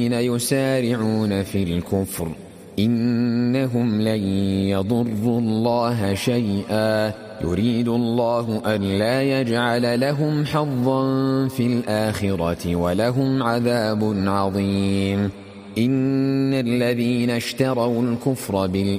يسارعون في الكفر إنهم لن يضروا الله شيئا يريد الله ألا يجعل لهم حظا في الآخرة ولهم عذاب عظيم إن الذين اشتروا الكفر بالآخرة